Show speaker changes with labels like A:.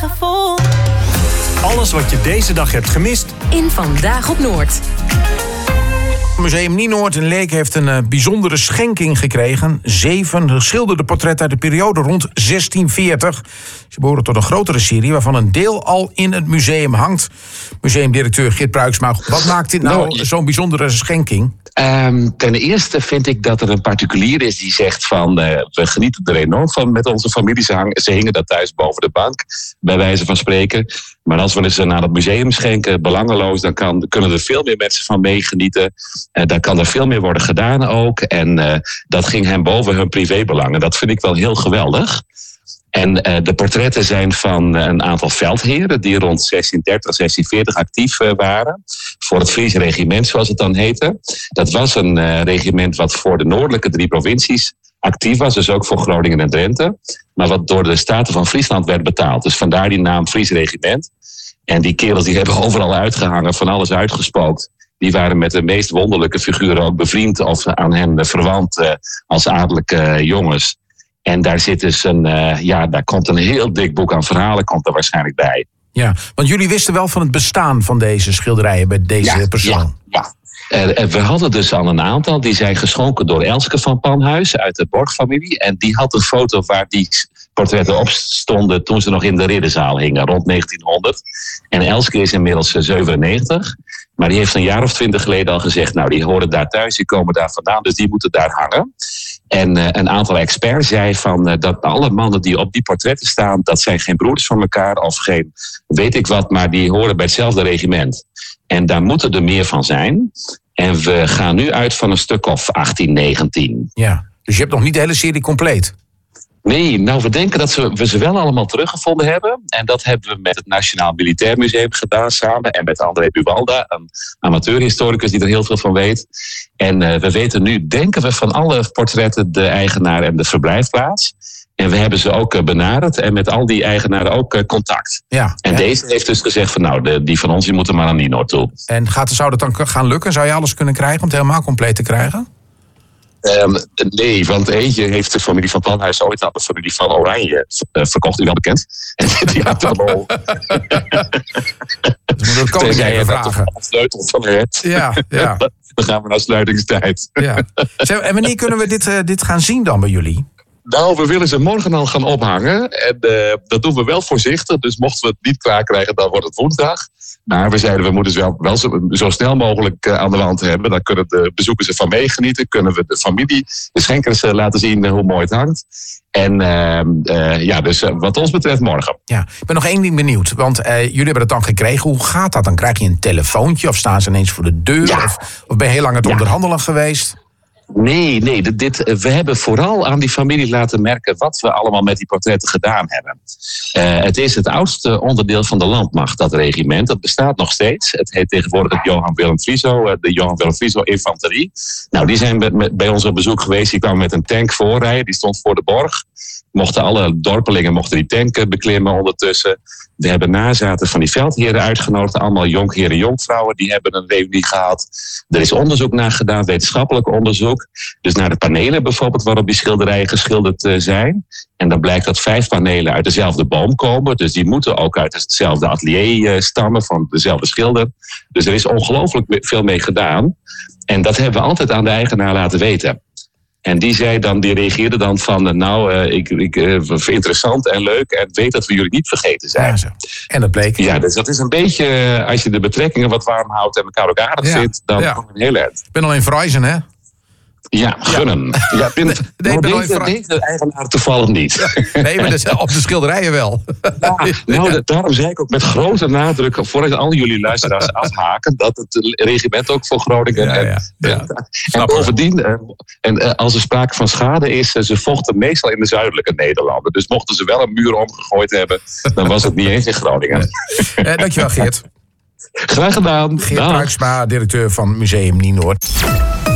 A: gevoel.
B: Alles wat je deze dag hebt gemist
A: In Vandaag op Noord.
C: Museum Nienoord in Leek heeft een bijzondere schenking gekregen. 7 geschilderde portretten uit de periode rond 1640. Ze behoren tot een grotere serie waarvan een deel al in het museum hangt. Museumdirecteur Geert Pruiksma, wat maakt dit nou zo'n bijzondere schenking?
D: Ten eerste vind ik dat er een particulier is die zegt van... we genieten er enorm van met onze familie. Ze hingen dat thuis boven de bank, bij wijze van spreken. Maar als we ze naar het museum schenken, belangeloos... dan kunnen er veel meer mensen van meegenieten. Dan kan er veel meer worden gedaan ook. En dat ging hem boven hun privébelangen. Dat vind ik wel heel geweldig. En de portretten zijn van een aantal veldheren... die rond 1630, 1640 actief waren. Voor het Fries regiment, zoals het dan heette. Dat was een regiment wat voor de noordelijke 3 provincies actief was. Dus ook voor Groningen en Drenthe. Maar wat door de Staten van Friesland werd betaald. Dus vandaar die naam Fries regiment. En die kerels die hebben overal uitgehangen, van alles uitgespookt. Die waren met de meest wonderlijke figuren ook bevriend... of aan hen verwant als adellijke jongens. En daar zit dus daar komt een heel dik boek aan verhalen, komt er waarschijnlijk bij.
C: Ja, want jullie wisten wel van het bestaan van deze schilderijen bij deze persoon.
D: Ja. We hadden dus al een aantal. Die zijn geschonken door Elske van Panhuis uit de Borgfamilie. En die had een foto waar die portretten op stonden toen ze nog in de ridderzaal hingen, rond 1900. En Elske is inmiddels 97. Maar die heeft een jaar of 20 geleden al gezegd... nou, die horen daar thuis, die komen daar vandaan, dus die moeten daar hangen. En een aantal experts zei van dat alle mannen die op die portretten staan... dat zijn geen broeders van elkaar of geen weet ik wat... maar die horen bij hetzelfde regiment. En daar moeten er meer van zijn. En we gaan nu uit van een stuk of 18, 19.
C: Ja, dus je hebt nog niet de hele serie compleet?
D: Nee, nou we denken dat we ze wel allemaal teruggevonden hebben. En dat hebben we met het Nationaal Militair Museum gedaan samen. En met André Buwalda, een amateurhistoricus die er heel veel van weet. En we weten nu, denken we van alle portretten, de eigenaar en de verblijfplaats. En we hebben ze ook benaderd en met al die eigenaren ook contact.
C: Ja,
D: en deze heeft dus gezegd van nou, die van ons die moeten maar aan Nienoord toe.
C: En zou dat dan gaan lukken? Zou je alles kunnen krijgen om het helemaal compleet te krijgen?
D: Nee, want eentje heeft de familie van Panhuis ooit aan de familie van Oranje verkocht, u wel bekend. En die had er al.
C: Dus moet koning even vragen.
D: Sleutel van het.
C: Ja.
D: Dan gaan we naar sluitingstijd.
C: Ja. En wanneer kunnen we dit gaan zien dan bij jullie?
D: Nou, we willen ze morgen al gaan ophangen. En dat doen we wel voorzichtig. Dus mochten we het niet klaar krijgen, dan wordt het woensdag. Maar we zeiden, we moeten ze wel zo snel mogelijk aan de wand hebben. Dan kunnen de bezoekers ervan meegenieten. Kunnen we de familie, de schenkers laten zien hoe mooi het hangt. En dus wat ons betreft morgen.
C: Ja, ik ben nog één ding benieuwd. Want jullie hebben het dan gekregen. Hoe gaat dat? Dan krijg je een telefoontje of staan ze ineens voor de deur?
D: Ja.
C: Of ben je heel lang het onderhandelen geweest?
D: Nee, we hebben vooral aan die familie laten merken wat we allemaal met die portretten gedaan hebben. Het is het oudste onderdeel van de landmacht, dat regiment. Dat bestaat nog steeds. Het heet tegenwoordig het Johan Willem Frieso, de Johan Willem Frieso Infanterie. Nou, die zijn bij ons op bezoek geweest. Die kwamen met een tank voorrijden, die stond voor de borg. Alle dorpelingen die tank beklimmen ondertussen. We hebben nazaten van die veldheren uitgenodigd. Allemaal jonkheren en jonkvrouwen. Die hebben een reunie gehad. Er is onderzoek naar gedaan, wetenschappelijk onderzoek. Dus naar de panelen bijvoorbeeld waarop die schilderijen geschilderd zijn. En dan blijkt dat 5 panelen uit dezelfde boom komen. Dus die moeten ook uit hetzelfde atelier stammen van dezelfde schilder. Dus er is ongelooflijk veel mee gedaan. En dat hebben we altijd aan de eigenaar laten weten. En die reageerde dan van, interessant en leuk en weet dat we jullie niet vergeten zijn.
C: Ja, zo. En dat bleek.
D: Ja, dus dat is een beetje, als je de betrekkingen wat warm houdt en elkaar ook aardig vindt, dan kom je heel erg.
C: Ik ben al in Verrijzen, hè?
D: Ja, gunnen. Ja, deze eigenaar toevallig niet.
C: Nee, maar op de schilderijen wel.
D: Daarom zei ik ook met grote nadruk, voordat al jullie luisteraars afhaken, dat het regiment ook voor Groningen. En bovendien, als er sprake van schade is, ze vochten meestal in de zuidelijke Nederlanden. Dus mochten ze wel een muur omgegooid hebben, dan was het niet eens in Groningen.
C: Dankjewel, Geert.
D: Graag gedaan.
C: Geert Pruiksma, directeur van Museum Nienoord.